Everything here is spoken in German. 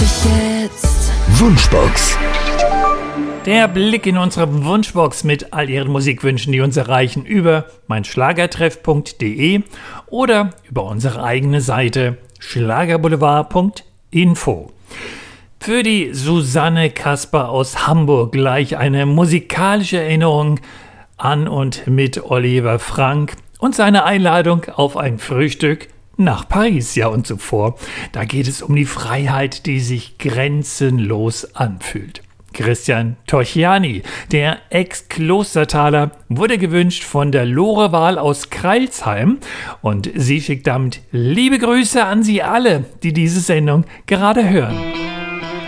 dich jetzt. Wunschbox. Der Blick in unsere Wunschbox mit all Ihren Musikwünschen, die uns erreichen über meinschlagertreff.de oder über unsere eigene Seite schlagerboulevard.info. Für die Susanne Kasper aus Hamburg gleich eine musikalische Erinnerung an und mit Oliver Frank und seine Einladung auf ein Frühstück nach Paris, ja und zuvor. Da geht es um die Freiheit, die sich grenzenlos anfühlt. Christian Torchiani, der Ex-Klostertaler, wurde gewünscht von der Lore Wahl aus Crailsheim und sie schickt damit liebe Grüße an Sie alle, die diese Sendung gerade hören.